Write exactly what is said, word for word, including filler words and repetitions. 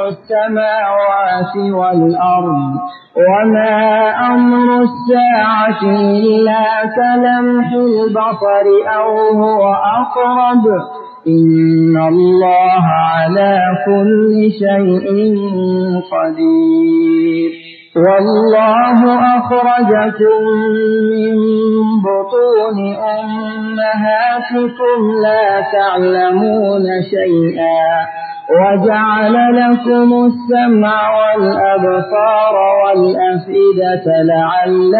السماوات والأرض وما أمر الساعة إلا كلمح البصر أو هو أقرب إن الله على كل شيء قدير والله أخرجكم من بطون أمهاتكم لا تعلمون شيئا وجعل لكم السمع والأبصار والأفئدة لعلكم